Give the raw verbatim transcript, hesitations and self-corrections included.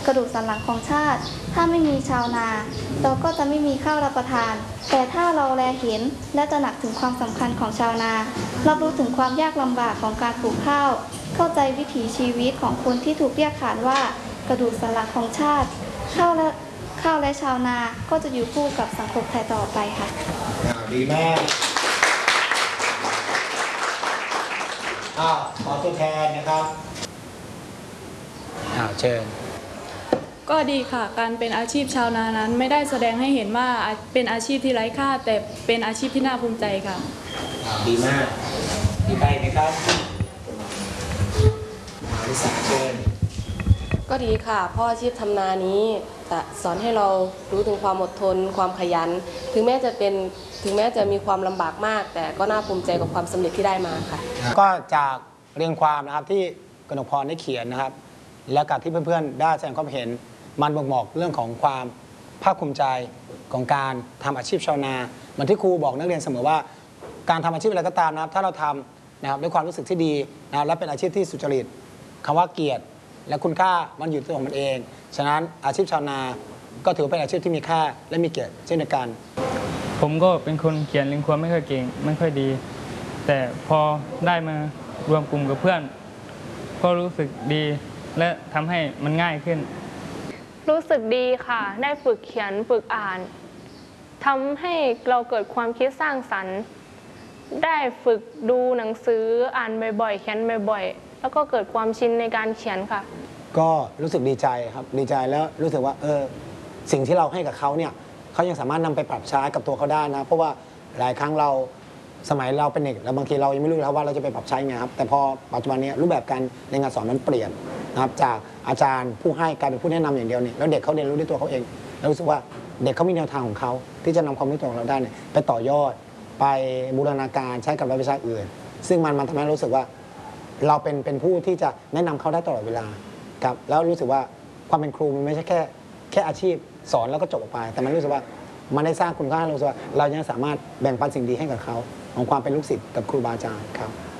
กระดูกสันหลังของชาติถ้าไม่มีชาวนาเราก็จะไม่มีข้าวรับประทานแต่ถ้าเราแลเห็นและตระหนักถึงความสำคัญของชาวนารับรู้ถึงความยากลำบากของการปลูกข้าวเข้าใจวิถีชีวิตของคนที่ถูกเรียกขานว่ากระดูกสันหลังของชาติข้าวและข้าวและชาวนาก็จะอยู่คู่กับสังคมไทยต่อไปค่ะดีมากอ้าวขอตัวแทนนะครับอ้าวเชิญก็ดีค่ะการเป็นอาชีพชาวนานั้นไม่ได้แสดงให้เห็นว่าเป็นอาชีพที่ไร้ค่าแต่เป็นอาชีพที่น่าภูมิใจค่ะดีมากดีไปไหมครับมาลิสาเชิญก็ดีค่ะเพราะอาชีพทำนานี้แต่สอนให้เรารู้ถึงความอดทนความขยันถึงแม้จะเป็นถึงแม้จะมีความลำบากมากแต่ก็น่าภูมิใจกับความสำเร็จที่ได้มาค่ะก็จากเรียงความนะครับที่กนกพรได้เขียนนะครับแล้วกับที่เพื่อนๆได้แสดงความเห็นมันบ่งบอกเรื่องของความภาคภูมิใจของการทำอาชีพชาวนาเหมือนที่ครูบอกนักเรียนเสมอว่าการทำอาชีพอะไรก็ตามนะครับถ้าเราทำนะครับด้วยความรู้สึกที่ดีนะและเป็นอาชีพที่สุจริตคำว่าเกียรติและคุณค่ามันอยู่ที่ตัวของมันเองฉะนั้นอาชีพชาวนาก็ถือเป็นอาชีพที่มีค่าและมีเกียรติเช่นเดียวกันผมก็เป็นคนเขียนเรียงความไม่ค่อยเก่งไม่ค่อยดีแต่พอได้มารวมกลุ่มกับเพื่อนก็รู้สึกดีและทำให้มันง่ายขึ้นรู้สึกดีค่ะได้ฝึกเขียนฝึกอ่านทำให้เราเกิดความคิดสร้างสรรค์ได้ฝึกดูหนังสืออ่านบ่อยๆเขียนบ่อยๆแล้วก็เกิดความชินในการเขียนค่ะก็รู้สึกดีใจครับดีใจแล้วรู้สึกว่าเออสิ่งที่เราให้กับเขาเนี่ยเขายังสามารถนำไปปรับใช้กับตัวเขาได้นะเพราะว่าหลายครั้งเราสมัยเราเป็นเด็กแล้วบางทีเรายังไม่รู้แล้วว่าเราจะไปปรับใช้ไงครับแต่พอปัจจุบันนี้รูปแบบการเรียนการสอนมันเปลี่ยนนะครับจากอาจารย์ผู้ให้กลายเป็นผู้แนะนำอย่างเดียวเนี่ยแล้วเด็กเขาเรียนรู้ด้วยตัวเขาเองแล้วรู้สึกว่าเด็กเขามีแนวทางของเขาที่จะนำความรู้ของเราได้เนี่ยไปต่อยอดไปบูรณาการใช้กับวิชาอื่นซึ่งมันมันทำให้รู้สึกว่าเราเป็นเป็นผู้ที่จะแนะนำเขาได้ตลอดเวลาครับแล้วรู้สึกว่าความเป็นครูมันไม่ใช่แค่แค่อาชีพสอนแล้วก็จบออกไปแต่มันรู้สึกว่ามันได้สร้างคุณค่าให้เรารู้สึกว่าเรายังสามารถแบ่งปันสิ่งดีให้กับเขาของความเป็นลูกศิษย์กับครูบาอาจารย์ครับ